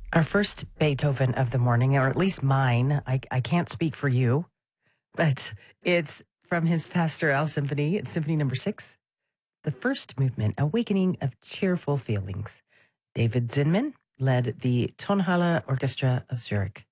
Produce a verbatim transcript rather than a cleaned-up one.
Our first Beethoven of the morning, or at least mine, I, I can't speak for you, but it's from his Pastoral Symphony. It's Symphony Number Six, the first movement, Awakening of Cheerful Feelings. David Zinman led the Tonhalle Orchestra of Zurich.